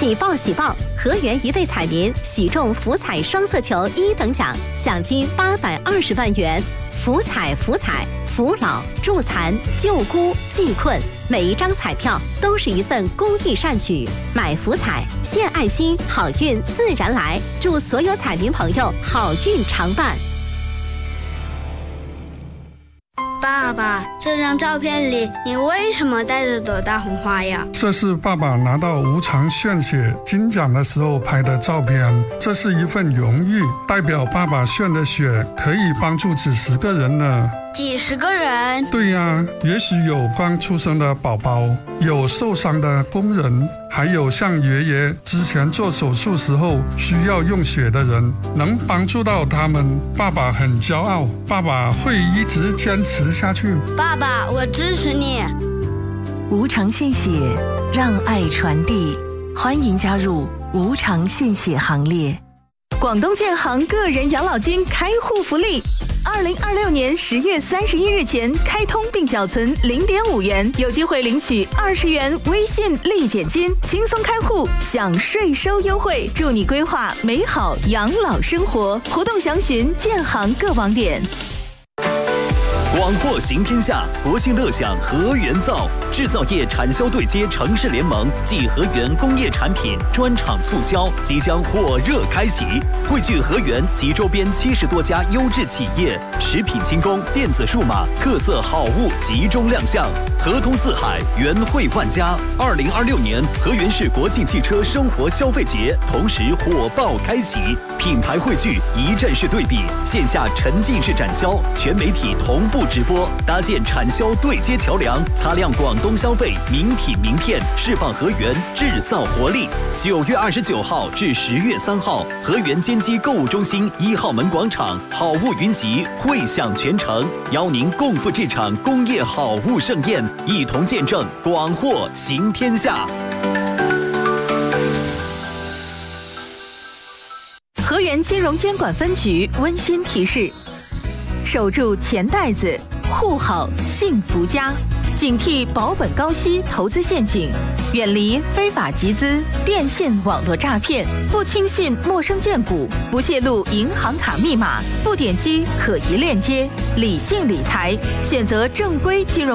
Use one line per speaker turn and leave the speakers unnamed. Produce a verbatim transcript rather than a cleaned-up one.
喜报喜报！河源一位彩民喜中福彩双色球一等奖，奖金八百二十万元。福彩福彩，扶老助残救孤济困，每一张彩票都是一份公益善举。买福彩献爱心，好运自然来。祝所有彩民朋友好运常伴。
爸爸，这张照片里你为什么带着朵大红花呀？
这是爸爸拿到无偿献血金奖的时候拍的照片，这是一份荣誉，代表爸爸献的血可以帮助几十个人呢。
几十个人？
对呀，也许有刚出生的宝宝，有受伤的工人，还有像爷爷之前做手术时候需要用血的人，能帮助到他们，爸爸很骄傲，爸爸会一直坚持下去。
爸爸，我支持你。
无偿献血，让爱传递，欢迎加入无偿献血行列。广东建行个人养老金开户福利，二零二六年十月三十一日前开通并缴存零点五元，有机会领取二十元微信立减金，轻松开户享税收优惠，祝你规划美好养老生活。活动详询建行各网点。
广货行天下，国庆乐享河源造，制造业产销对接城市联盟暨河源工业产品专场促销即将火热开启，汇聚河源及周边七十多家优质企业，食品轻工、电子数码特色好物集中亮相，河通四海，源汇万家。二零二六年河源市国际汽车生活消费节同时火爆开启，品牌汇聚，一站式对比，线下沉浸式展销，全媒体同步直播，搭建产销对接桥梁，擦亮广东消费名品名片，释放河源制造活力。九月二十九号至十月三号，河源坚基购物中心一号门广场，好物云集，汇享全城，邀您共赴这场工业好物盛宴，一同见证广货行天下。
河源金融监管分局温馨提示：守住钱袋子，护好幸福家，警惕保本高息投资陷阱，远离非法集资、电信网络诈骗，不轻信陌生荐股，不泄露银行卡密码，不点击可疑链接，理性理财，选择正规金融